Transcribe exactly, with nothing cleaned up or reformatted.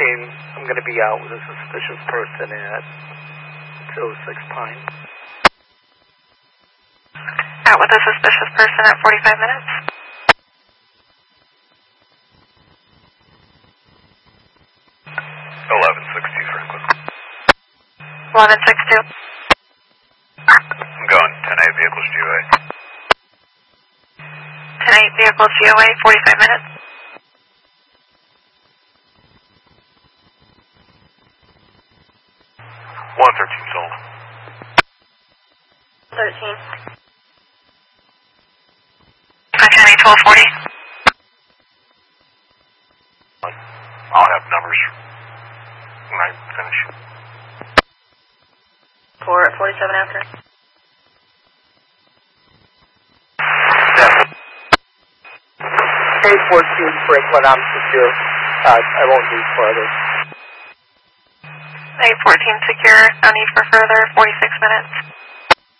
fourteen, I'm going to be out with a suspicious person at oh six Pine. Out with a suspicious person at forty-five minutes. eleven sixty, Franklin. eleven sixty-two. I'm going. ten eight vehicles G O A. ten eight vehicles G O A, forty-five minutes. one thirteen sold. thirteen. ten eight, twelve forty. I'll have numbers when I finish. four at forty-seven after. eight fourteen, Franklin, I'm secure. Uh, I won't need further. eight fourteen secure, no need for further, forty-six minutes.